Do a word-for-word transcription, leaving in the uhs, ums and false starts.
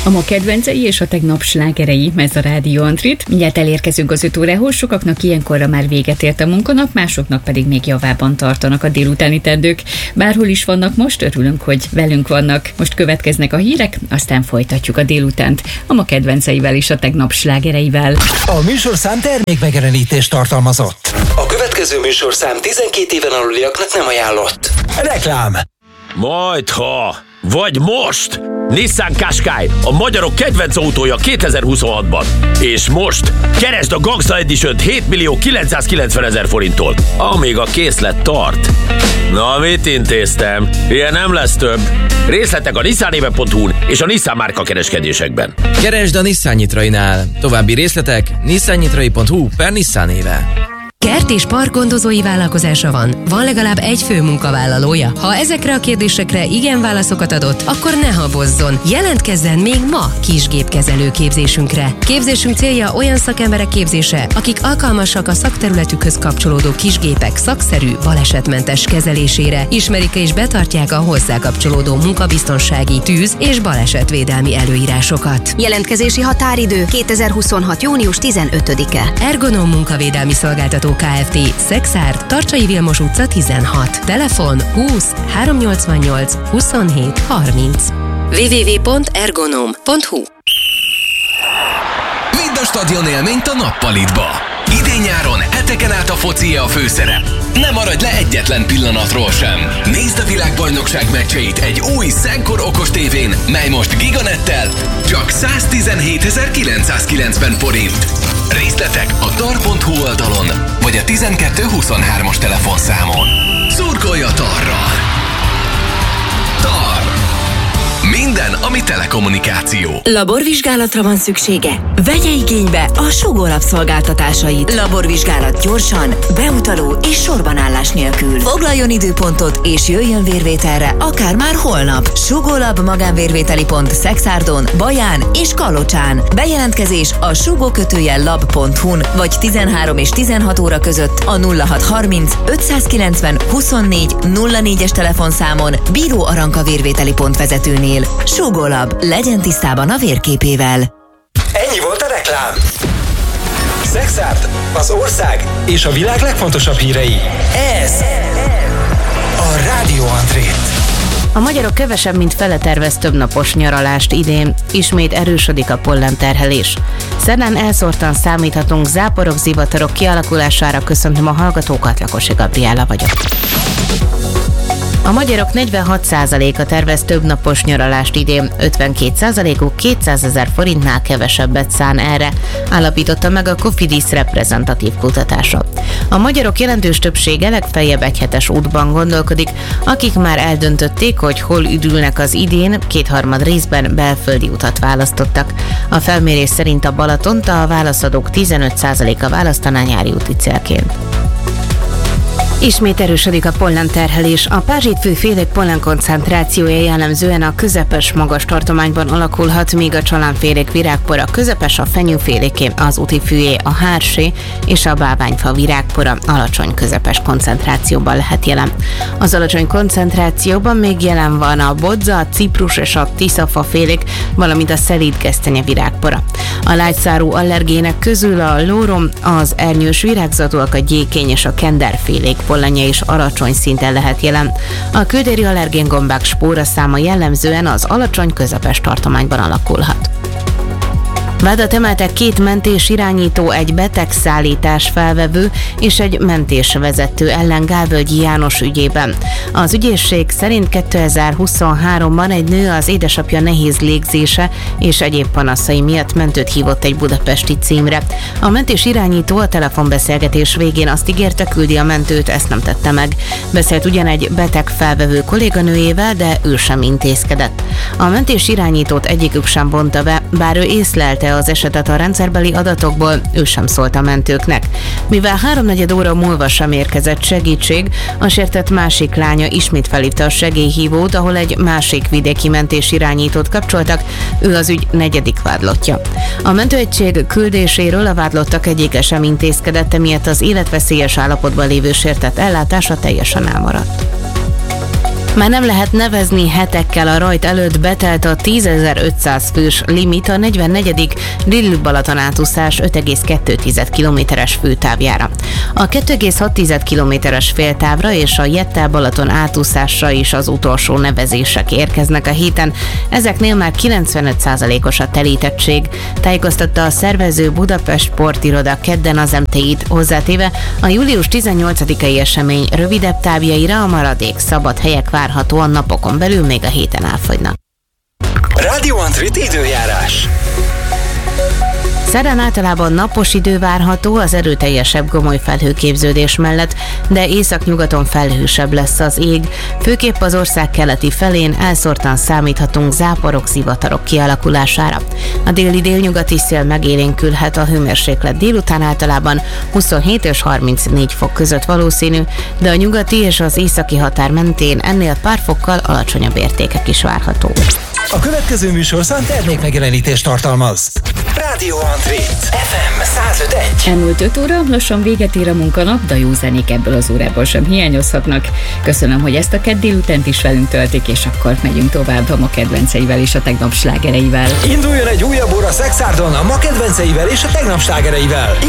A ma kedvencei és a tegnap slágerei, ez a Rádió Antrit. Mindjárt elérkezünk az öt órához, sokaknak ilyenkorra már véget ért a munkanap, másoknak pedig még javában tartanak a délutáni teendők. Bárhol is vannak most, örülünk, hogy velünk vannak. Most következnek a hírek, aztán folytatjuk a délutánt a ma kedvenceivel és a tegnap slágereivel. A műsorszám termékmegjelenítést tartalmazott. A következő műsorszám tizenkét éven aluliaknak nem ajánlott. Reklám. Majdha, vagy most! Nissan Qashqai, a magyarok kedvenc autója kétezer-huszonhatban. És most keresd a Gangsta Edition-t hét millió kilencszázkilencven ezer forinttól, amíg a készlet tart. Na, mit intéztem? Ilyen nem lesz több. Részletek a nissanéve pont hu-n és a Nissan márka kereskedésekben. Keresd a Nissan Nyitrainál. További részletek nissan nyitrai pont hu per Nissan néve. Kert és park gondozói vállalkozása van? Van legalább egy fő munkavállalója? Ha ezekre a kérdésekre igen válaszokat adott, akkor ne habozzon. Jelentkezzen még ma kisgépkezelő képzésünkre. Képzésünk célja olyan szakemberek képzése, akik alkalmasak a szakterületükhöz kapcsolódó kisgépek szakszerű, balesetmentes kezelésére, ismerik és betartják a hozzá kapcsolódó munkabiztonsági, tűz- és balesetvédelmi előírásokat. Jelentkezési határidő kétezer-huszonhat. június tizenötödike. Ergonom munkavédelmi szolgáltató Kft. Szexárd, Tarcsai Vilmos utca tizenhat. Telefon húsz háromszáznyolcvannyolc huszonhét harminc. double-u double-u double-u pont ergonom pont hu. Vidd a stadion élményt a nappalitba. Idén-nyáron heteken át a foci a főszerep. Ne maradj le egyetlen pillanatról sem. Nézd a világbajnokság meccseit egy új Szenkor okos tévén, mely most Giganettel csak száztizenhétezer-kilencszázkilencven forint. Részletek a tar pont hu oldalon, vagy a tizenkettő huszonhármas telefonszámon. Szurkolj a Tarral! Tar! Minden, ami telekommunikáció. Laborvizsgálatra van szüksége? Vegye igénybe a Sugó Lab szolgáltatásait. Laborvizsgálat gyorsan, beutaló és sorbanállás nélkül. Foglaljon időpontot és jöjjön vérvételre, akár már holnap. Sugó Lab magánvérvételi pont Szexárdon, Baján és Kalocsán. Bejelentkezés a sugó kötőjel lab pont hu-n vagy tizenhárom és tizenhat óra között a nulla hat harminc ötszázkilencven huszonnégy nulla négyes telefonszámon, Bíró Aranka vérvételi pont vezetőnél. Sugó Lab, legyen tisztában a vérképével. Ennyi volt a reklám. Szexárd, az ország és a világ legfontosabb hírei. Ez a Rádió Antrit. A magyarok kevesebb, mint fele tervez többnapos nyaralást idén. Ismét erősödik a pollenterhelés. Szerdán elszórtan számíthatunk záporok, zivatarok kialakulására. Köszöntöm a hallgatókat, Lakosi Gabriella vagyok. A magyarok negyvenhat százaléka tervez többnapos nyaralást idén, ötvenkét százalékuk kétszázezer forintnál kevesebbet szán erre, állapította meg a Cofidis reprezentatív kutatása. A magyarok jelentős többsége legfeljebb egyhetes útban gondolkodik, akik már eldöntötték, hogy hol üdülnek az idén, kétharmad részben belföldi utat választottak. A felmérés szerint a Balatont a válaszadók tizenöt százaléka választaná nyári úti célként. Ismét erősödik a pollenterhelés. A pázsitfőfélék pollenkoncentrációja jellemzően a közepes magas tartományban alakulhat, míg a csalánfélék virágpora közepes, a fenyőféléké, az útifűjé, a hársé és a bálványfa virágpora alacsony közepes koncentrációban lehet jelen. Az alacsony koncentrációban még jelen van a bodza, a ciprus és a tiszafafélék, valamint a szelídgesztenye virágpora. A lágyszárú allergének közül a lórom, az ernyős virágzatúak, a gyékény és a kenderfélék pollenje is alacsony szinten lehet jelen. A kültéri allergéngombák spóraszáma jellemzően az alacsony közepes tartományban alakulhat. Vádat emeltek két mentés irányító, egy betegszállítás felvevő és egy mentésvezető ellen Gálvölgyi János ügyében. Az ügyészség szerint kétezer-huszonháromban egy nő az édesapja nehéz légzése és egyéb panaszai miatt mentőt hívott egy budapesti címre. A mentés irányító a telefonbeszélgetés végén azt ígérte, küldi a mentőt, ezt nem tette meg. Beszélt ugyan egy beteg felvevő kolléganőjével, de ő sem intézkedett. A mentés irányítót egyikük sem vonta be, bár ő észlelte az esetet a rendszerbeli adatokból, ő sem szólt a mentőknek. Mivel háromnegyed óra múlva sem érkezett segítség, a sértett másik lánya ismét felhívta a segélyhívót, ahol egy másik vidéki mentés irányítót kapcsoltak, ő az ügy negyedik vádlottja. A mentőegység küldéséről a vádlottak egyike sem intézkedett, emiatt az életveszélyes állapotban lévő sértett ellátása teljesen elmaradt. Már nem lehet nevezni, hetekkel a rajt előtt betelt a tízezer-ötszáz fős limit a negyvennegyedik Lille-Balaton átúszás öt egész kettő kilométeres főtávjára. A kettő egész hat kilométeres féltávra és a Jetta-Balaton átúszásra is az utolsó nevezések érkeznek a héten. Ezeknél már kilencvenöt százalékos a telítettség, tájékoztatta a szervező Budapest Sportiroda kedden az em té í-t, hozzátéve a július tizennyolcadikai esemény rövidebb távjaira a maradék szabad helyek várhatóan napokon belül még a héten elfogynak. Radio Antrit időjárás. Szerdán általában napos idő várható az erőteljesebb gomoly felhőképződés mellett, de északnyugaton felhősebb lesz az ég. Főképp az ország keleti felén elszórtan számíthatunk záporok, zivatarok kialakulására. A déli délnyugati szél megélénkülhet, a hőmérséklet délután általában huszonhét és harmincnégy fok között valószínű, de a nyugati és az északi határ mentén ennél pár fokkal alacsonyabb értékek is várható. A következő műsorszám termékmegjelenítést tartalmaz. Radio Antrit ef em száz öt egész egy. Elmúlt öt óra, lassan véget ér a munkanap, de jó zenék ebből az órából sem hiányozhatnak. Köszönöm, hogy ezt a kedd délutánt is velünk töltik, és akkor megyünk tovább a ma kedvenceivel és a tegnap slágereivel. Induljon egy újabb óra Szexárdon a ma kedvenceivel és a tegnap slágereivel.